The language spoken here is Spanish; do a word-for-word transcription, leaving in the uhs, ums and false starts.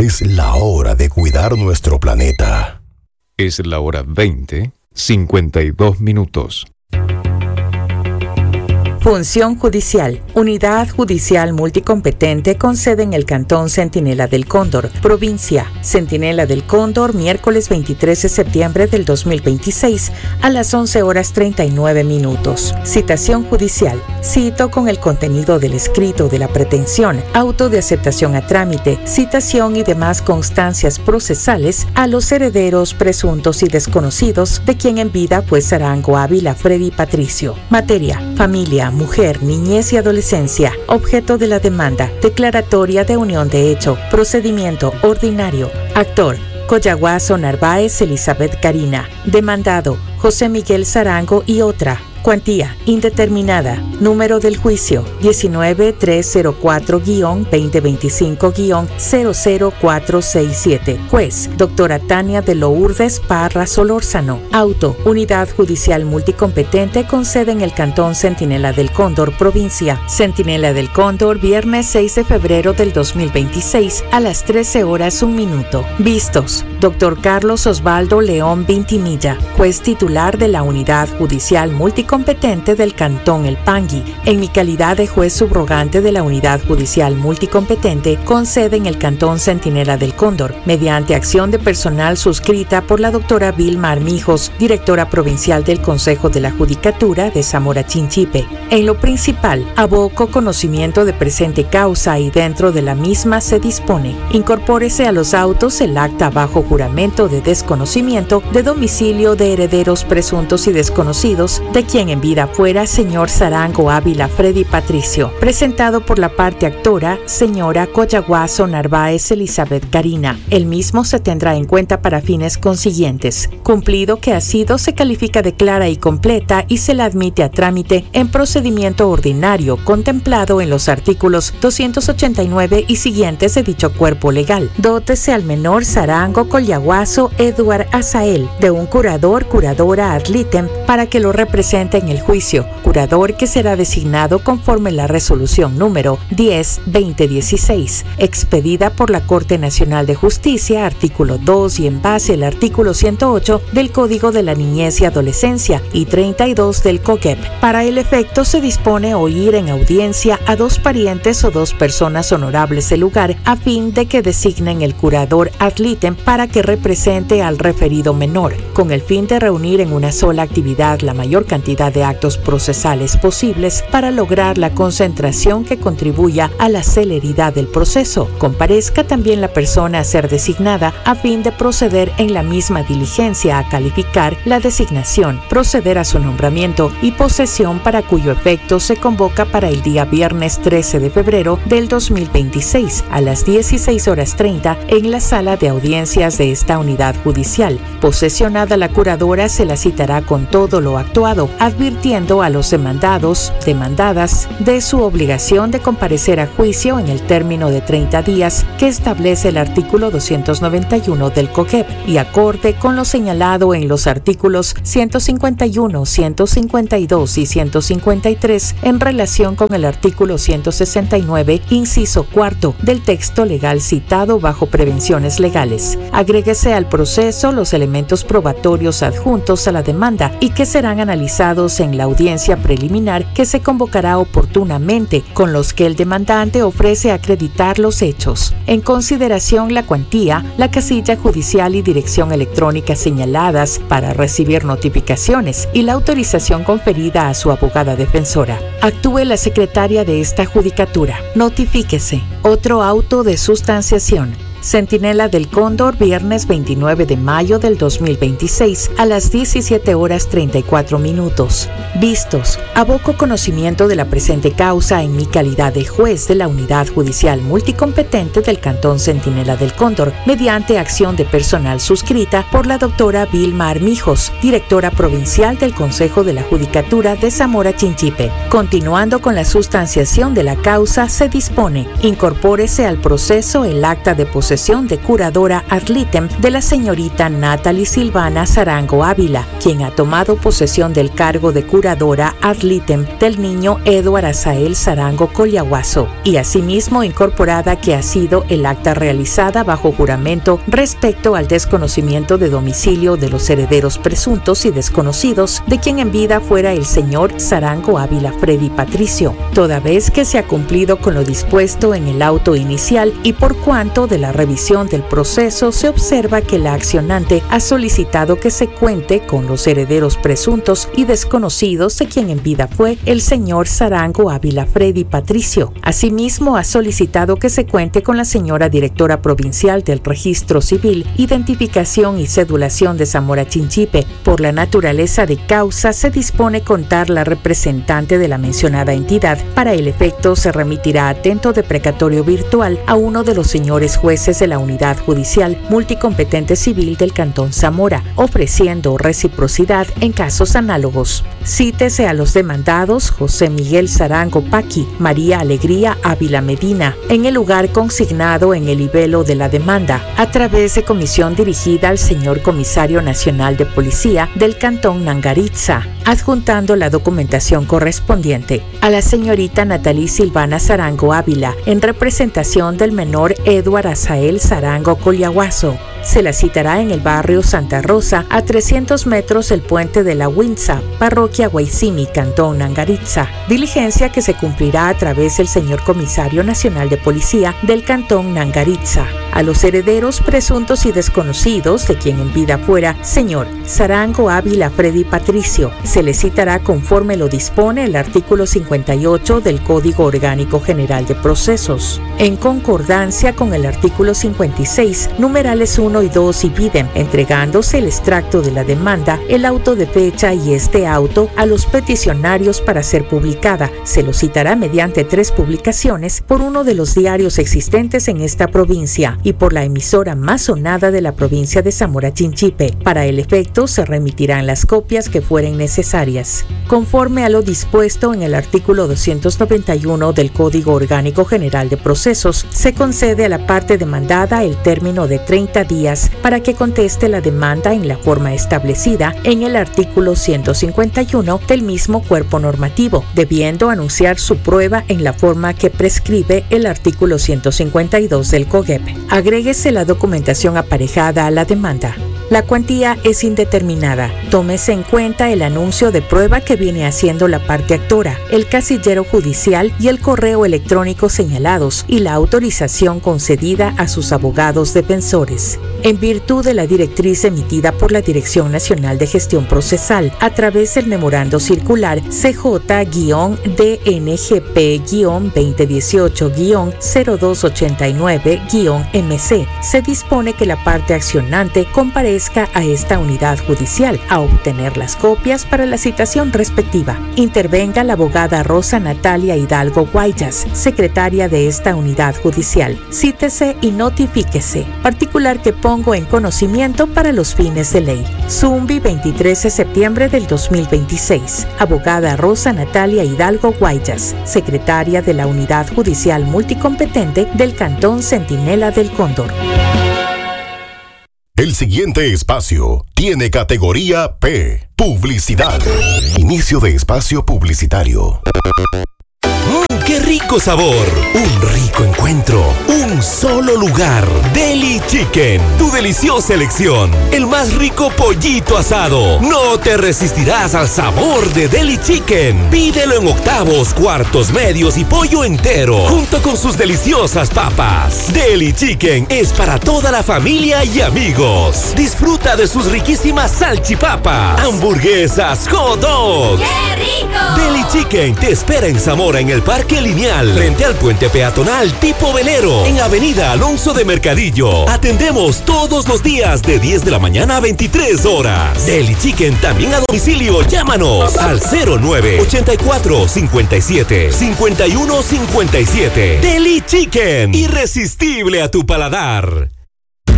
Es la hora de cuidar nuestro planeta. Es la hora veinte, cincuenta y dos minutos. Función judicial. Unidad judicial multicompetente con sede en el Cantón Centinela del Cóndor, provincia. Centinela del Cóndor, miércoles veintitrés de septiembre del dos mil veintiséis a las once horas treinta y nueve minutos. Citación judicial. Cito con el contenido del escrito de la pretensión, auto de aceptación a trámite, citación y demás constancias procesales a los herederos presuntos y desconocidos de quien en vida fue Sarango Ávila Freddy Patricio. Materia: familia, mujer, niñez y adolescencia. Objeto de la demanda: declaratoria de unión de hecho. Procedimiento ordinario. Actor: Coyaguazo Narváez Elizabeth Karina. Demandado: José Miguel Sarango y otra. Cuantía: indeterminada. Número del juicio: diecinueve tres cero cuatro veinte veinticinco cero cero cuatro seis siete. Juez: doctora Tania de Lourdes Parra Solórzano. Auto: Unidad Judicial Multicompetente con sede en el Cantón Centinela del Cóndor, provincia. Centinela del Cóndor, viernes seis de febrero del dos mil veintiséis a las trece horas un minuto. Vistos: doctor Carlos Osvaldo León Vintimilla, juez titular de la Unidad Judicial Multicompetente competente del Cantón El Pangui, en mi calidad de juez subrogante de la Unidad Judicial Multicompetente con sede en el Cantón Centinela del Cóndor, mediante acción de personal suscrita por la doctora Vilma Armijos, directora provincial del Consejo de la Judicatura de Zamora Chinchipe. En lo principal, aboco conocimiento de presente causa y dentro de la misma se dispone: incorpórese a los autos el acta bajo juramento de desconocimiento de domicilio de herederos presuntos y desconocidos de quien en vida fuera señor Sarango Ávila Freddy Patricio, presentado por la parte actora, señora Coyaguazo Narváez Elizabeth Karina. El mismo se tendrá en cuenta para fines consiguientes. Cumplido que ha sido, se califica de clara y completa y se la admite a trámite en procedimiento ordinario contemplado en los artículos doscientos ochenta y nueve y siguientes de dicho cuerpo legal. Dótese al menor Sarango Coyaguazo Eduard Azael de un curador, curadora ad litem para que lo represente en el juicio, curador que será designado conforme la resolución número diez veinte dieciséis, expedida por la Corte Nacional de Justicia, artículo dos, y en base al artículo ciento ocho del Código de la Niñez y Adolescencia y treinta y dos del COGEP. Para el efecto se dispone oír en audiencia a dos parientes o dos personas honorables del lugar a fin de que designen el curador ad litem para que represente al referido menor, con el fin de reunir en una sola actividad la mayor cantidad de actos procesales posibles para lograr la concentración que contribuya a la celeridad del proceso. Comparezca también la persona a ser designada a fin de proceder en la misma diligencia a calificar la designación, proceder a su nombramiento y posesión, para cuyo efecto se convoca para el día viernes trece de febrero del dos mil veintiséis a las dieciséis horas treinta en la sala de audiencias de esta unidad judicial. Posesionada la curadora, se la citará con todo lo actuado, advirtiendo a los demandados, demandadas, de su obligación de comparecer a juicio en el término de treinta días que establece el artículo doscientos noventa y uno del COGEP y acorde con lo señalado en los artículos ciento cincuenta y uno, ciento cincuenta y dos y ciento cincuenta y tres en relación con el artículo ciento sesenta y nueve, inciso cuarto del texto legal citado bajo prevenciones legales. Agréguese al proceso los elementos probatorios adjuntos a la demanda y que serán analizados en la audiencia preliminar que se convocará oportunamente, con los que el demandante ofrece acreditar los hechos. En consideración la cuantía, la casilla judicial y dirección electrónica señaladas para recibir notificaciones y la autorización conferida a su abogada defensora. Actúe la secretaria de esta judicatura. Notifíquese. Otro auto de sustanciación. Centinela del Cóndor, viernes veintinueve de mayo del dos mil veintiséis a las diecisiete horas treinta y cuatro minutos. Vistos: aboco conocimiento de la presente causa en mi calidad de juez de la Unidad Judicial Multicompetente del Cantón Centinela del Cóndor, mediante acción de personal suscrita por la doctora Vilma Armijos, directora provincial del Consejo de la Judicatura de Zamora Chinchipe. Continuando con la sustanciación de la causa, se dispone: incorpórese al proceso el acta de posesión posesión de curadora ad litem de la señorita Natalie Silvana Sarango Ávila, quien ha tomado posesión del cargo de curadora ad litem del niño Edward Asael Sarango Collahuaso, y asimismo incorporada que ha sido el acta realizada bajo juramento respecto al desconocimiento de domicilio de los herederos presuntos y desconocidos de quien en vida fuera el señor Sarango Ávila Freddy Patricio, toda vez que se ha cumplido con lo dispuesto en el auto inicial y por cuanto de la revisión del proceso se observa que la accionante ha solicitado que se cuente con los herederos presuntos y desconocidos de quien en vida fue el señor Sarango Ávila Freddy Patricio. Asimismo, ha solicitado que se cuente con la señora directora provincial del Registro Civil, Identificación y Cedulación de Zamora Chinchipe. Por la naturaleza de causa, se dispone contar la representante de la mencionada entidad. Para el efecto, se remitirá atento de precatorio virtual a uno de los señores jueces de la Unidad Judicial Multicompetente Civil del Cantón Zamora, ofreciendo reciprocidad en casos análogos. Cítese a los demandados José Miguel Sarango Paqui, María Alegría Ávila Medina, en el lugar consignado en el libelo de la demanda, a través de comisión dirigida al señor Comisario Nacional de Policía del Cantón Nangaritza, adjuntando la documentación correspondiente. A la señorita Natalie Silvana Sarango Ávila, en representación del menor Edward Asael Sarango Collahuaso, se la citará en el barrio Santa Rosa, a trescientos metros del puente de la Huinza, parroquia Guaysimi, Cantón Nangaritza, diligencia que se cumplirá a través del señor Comisario Nacional de Policía del Cantón Nangaritza. A los herederos presuntos y desconocidos de quien en vida fuera señor Sarango Ávila Freddy Patricio, se le citará conforme lo dispone el artículo cincuenta y ocho del Código Orgánico General de Procesos, en concordancia con el artículo cincuenta y seis, numerales uno y dos y idem, entregándose el extracto de la demanda, el auto de fecha y este auto a los peticionarios para ser publicada. Se lo citará mediante tres publicaciones por uno de los diarios existentes en esta provincia y por la emisora más sonada de la provincia de Zamora Chinchipe. Para el efecto, se remitirán las copias que fueren necesarias. Conforme a lo dispuesto en el artículo doscientos noventa y uno del Código Orgánico General de Procesos, se concede a la parte demandada el término de treinta días para que conteste la demanda en la forma establecida en el artículo ciento cincuenta y uno del mismo cuerpo normativo, debiendo anunciar su prueba en la forma que prescribe el artículo ciento cincuenta y dos del COGEP. Agréguese la documentación aparejada a la demanda. La cuantía es indeterminada. Tómese en cuenta el anuncio de prueba que viene haciendo la parte actora, el casillero judicial y el correo electrónico señalados y la autorización concedida a sus abogados defensores. En virtud de la directriz emitida por la Dirección Nacional de Gestión Procesal a través del memorando circular C J D N G P veinte dieciocho cero dos ochenta y nueve M C, se dispone que la parte accionante comparezca a esta unidad judicial a obtener las copias para la citación respectiva. Intervenga la abogada Rosa Natalia Hidalgo Guayas, secretaria de esta unidad judicial. Cítese y notifíquese. Particular que pongo en conocimiento para los fines de ley. Zumbi, veintitrés de septiembre del dos mil veintiséis. Abogada Rosa Natalia Hidalgo Guayas, secretaria de la unidad judicial multicompetente del Cantón Centinela del Cóndor. El siguiente espacio tiene categoría P, publicidad. Inicio de espacio publicitario. ¡Mmm, qué rico sabor! Un rico encuentro. Un solo lugar. Deli Chicken. Tu deliciosa elección. El más rico pollito asado. No te resistirás al sabor de Deli Chicken. Pídelo en octavos, cuartos, medios y pollo entero, junto con sus deliciosas papas. Deli Chicken es para toda la familia y amigos. Disfruta de sus riquísimas salchipapas, hamburguesas, hot dogs. ¡Qué rico! Deli Chicken te espera en Zamora, en el Parque Lineal, frente al puente peatonal tipo velero, en Avenida Alonso de Mercadillo. Atendemos todos los días de diez de la mañana a veintitrés horas. Deli Chicken también a domicilio. Llámanos al cero nueve ochenta y cuatro cincuenta y siete cincuenta y uno cincuenta y siete. Deli Chicken, irresistible a tu paladar.